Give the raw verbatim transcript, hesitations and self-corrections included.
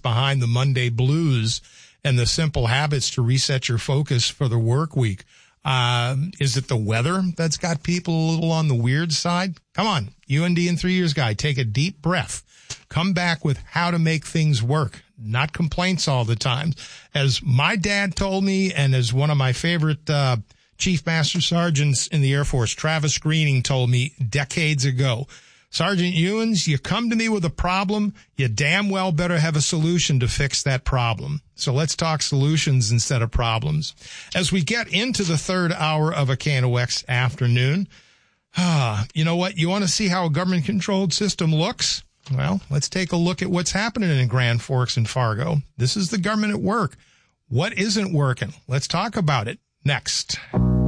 behind the Monday blues and the simple habits to reset your focus for the work week. Uh, is it the weather that's got people a little on the weird side? Come on, U N D in three years guy, take a deep breath. Come back with how to make things work, not complaints all the time. As my dad told me, and as one of my favorite uh, Chief Master Sergeants in the Air Force, Travis Greening, told me decades ago, Sergeant Ewens, you come to me with a problem, you damn well better have a solution to fix that problem. So let's talk solutions instead of problems. As we get into the third hour of a K N O X afternoon, ah, you know what? You want to see how a government-controlled system looks? Well, let's take a look at what's happening in Grand Forks and Fargo. This is the government at work. What isn't working? Let's talk about it next.